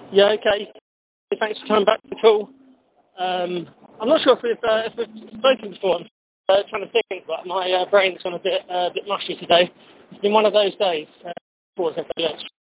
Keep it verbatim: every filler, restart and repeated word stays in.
Yeah, okay. Thanks for coming back to the call. Um, I'm not sure if we've, uh, if we've spoken before. I'm uh, trying to think, but my uh, brain's gone a bit, uh, bit mushy today. It's been one of those days. Uh,